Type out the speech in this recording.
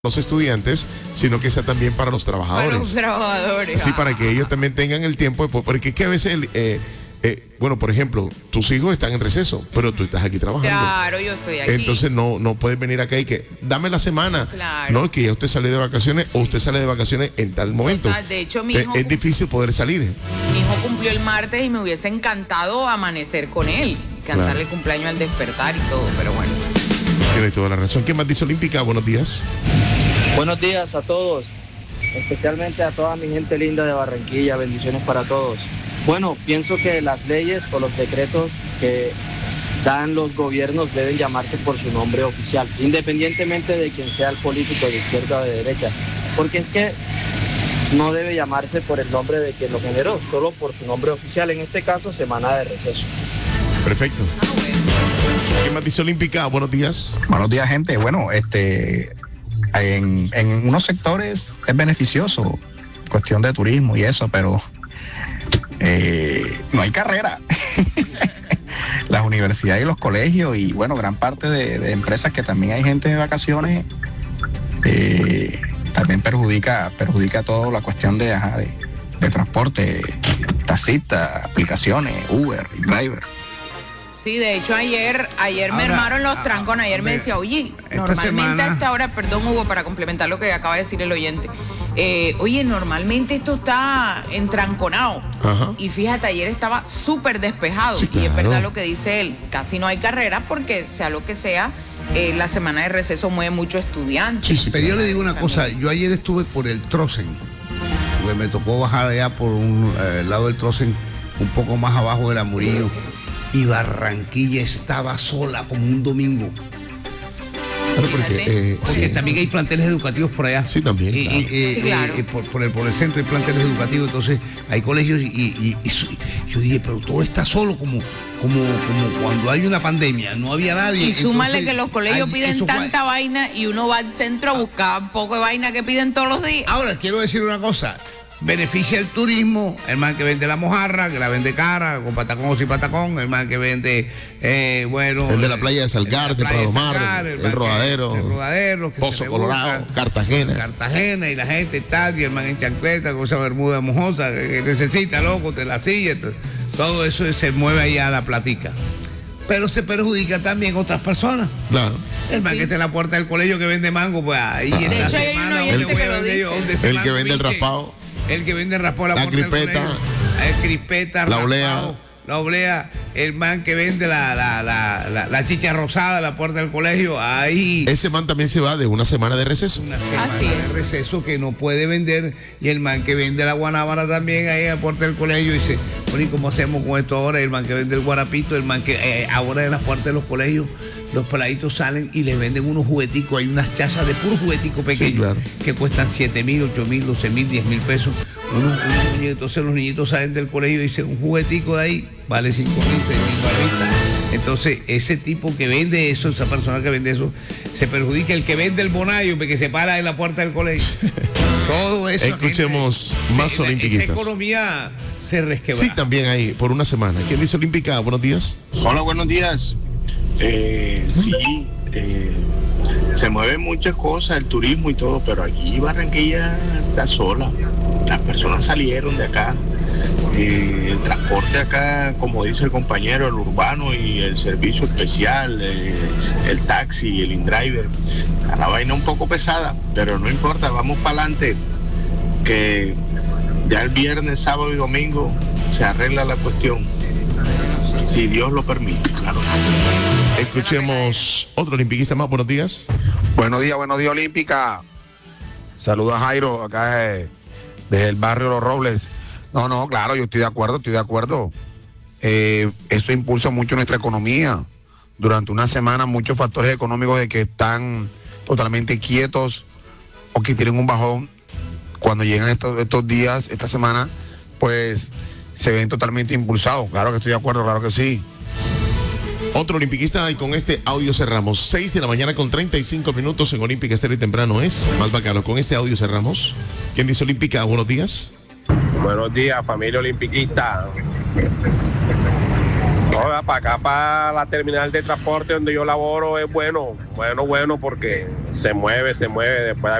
los estudiantes, sino que sea también para los trabajadores. Para los trabajadores. Sí, para que ellos también tengan el tiempo, porque es que a veces, bueno, por ejemplo, tus hijos están en receso, pero tú estás aquí trabajando. Claro, yo estoy aquí. Entonces no puedes venir acá y que dame la semana. Claro. No, que ya usted sale de vacaciones o usted sale de vacaciones en tal momento. Total, de hecho, mi hijo es difícil poder salir. Mi hijo cumplió el martes y me hubiese encantado amanecer con él, cantarle cumpleaños al despertar y todo, pero bueno. Tiene toda la razón. ¿Qué más dice Olímpica? Buenos días. Buenos días a todos, especialmente a toda mi gente linda de Barranquilla, bendiciones para todos. Bueno, pienso que las leyes o los decretos que dan los gobiernos deben llamarse por su nombre oficial, independientemente de quién sea el político de izquierda o de derecha, porque es que no debe llamarse por el nombre de quien lo generó, solo por su nombre oficial, en este caso semana de receso. Perfecto. ¿Qué más dice Olímpica? Buenos días. Buenos días, gente. Bueno, en unos sectores es beneficioso, cuestión de turismo y eso, pero no hay carrera. Las universidades y los colegios y bueno, gran parte de empresas que también hay gente de vacaciones, también perjudica toda la cuestión de transporte, taxistas, aplicaciones, Uber y Driver. Sí, de hecho ayer me armaron los trancos. Ayer me decía, oye, normalmente a esta hora, perdón Hugo, para complementar lo que acaba de decir el oyente, oye, normalmente esto está entranconado. Ajá. Y fíjate, ayer estaba súper despejado. Sí, claro. Y es verdad lo que dice él, casi no hay carrera porque sea lo que sea, la semana de receso mueve mucho estudiantes. Sí, pero yo le digo una cosa, yo ayer estuve por el Trossen, porque me tocó bajar allá por un lado del Trossen, un poco más abajo de la Murillo. Y Barranquilla estaba sola como un domingo. Claro, porque Porque también hay planteles educativos por allá. Sí, también. Claro. Por el centro hay planteles educativos, entonces hay colegios y yo dije, pero todo está solo como cuando hay una pandemia, no había nadie. Y súmale entonces, que los colegios piden tanta vaina y uno va al centro a buscar un poco de vaina que piden todos los días. Ahora, quiero decir una cosa. Beneficia el turismo, el man que vende la mojarra, que la vende cara, con patacón o sin patacón, el man que vende, el de la playa de Salgar, de Prado Mar, el Rodadero, Pozo Colorado, Cartagena y la gente tal, y el man en chancleta, con esa bermuda mojosa que necesita, loco, de la silla, todo eso se mueve allá a la platica. Pero se perjudica también a otras personas. Claro. El man que está en la puerta del colegio que vende mango, pues ahí en la semana el que vende el raspado. El que vende raspado a la puerta crispeta, del colegio, crispeta, la raspado, oblea, el man que vende la chicha rosada a la puerta del colegio, ahí. Ese man también se va de una semana de receso. Una semana de receso que no puede vender, y el man que vende la guanábana también ahí a la puerta del colegio dice, bueno, ¿y cómo hacemos con esto ahora? El man que vende el guarapito, el man que ahora en las puertas de los colegios, los peladitos salen y les venden unos jugueticos, hay unas chazas de puros jugueticos pequeños, sí, claro, que cuestan 7.000, 8.000, 12.000, 10.000 pesos. Unos niños, entonces los niñitos salen del colegio y dicen, un juguetico de ahí vale 5.000, 6.000 barritas. Entonces, ese tipo que vende eso, esa persona que vende eso, se perjudica. El que vende el bonayo, que se para en la puerta del colegio. Todo eso. Escuchemos más olímpicas. Esa economía se resquebra. Sí, también ahí, por una semana. ¿Quién dice Olímpica? Buenos días. Hola, buenos días. Se mueven muchas cosas, el turismo y todo, pero aquí Barranquilla está sola. Las personas salieron de acá. El transporte acá, como dice el compañero, el urbano y el servicio especial, el taxi, el InDriver, a la vaina un poco pesada, pero no importa, vamos para adelante, que ya el viernes, sábado y domingo se arregla la cuestión, si Dios lo permite, claro. Escuchemos otro olimpiquista más. Buenos días. Buenos días, Olímpica. Saludos a Jairo, acá desde el barrio Los Robles. No, claro, yo estoy de acuerdo. Esto impulsa mucho nuestra economía. Durante una semana muchos factores económicos de que están totalmente quietos o que tienen un bajón, cuando llegan estos días, esta semana, pues se ven totalmente impulsados. Claro que estoy de acuerdo, claro que sí. Otro olimpiquista, y con este audio cerramos. 6 de la mañana con 35 minutos en Olímpica Estéreo Temprano es más bacano. Con este audio cerramos. ¿Quién dice Olímpica? Buenos días. Buenos días, familia olimpiquista. No, para acá, para la terminal de transporte donde yo laboro es bueno, porque se mueve después de